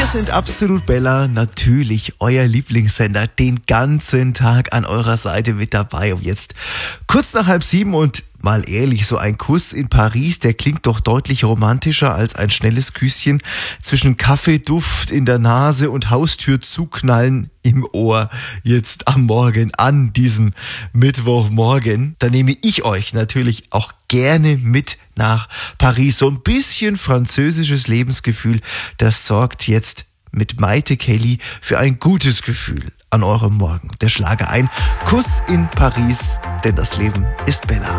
sind Absolut Bella, natürlich euer Lieblingssender, den ganzen Tag an eurer Seite mit dabei. Und jetzt kurz nach 6:30 und mal ehrlich, so ein Kuss in Paris, der klingt doch deutlich romantischer als ein schnelles Küsschen zwischen Kaffeeduft in der Nase und Haustür zuknallen im Ohr jetzt am Morgen, an diesem Mittwochmorgen. Da nehme ich euch natürlich auch gerne mit nach Paris. So ein bisschen französisches Lebensgefühl, das sorgt jetzt mit Maite Kelly für ein gutes Gefühl an eurem Morgen. Der Schlager ein Kuss in Paris, denn das Leben ist Bella.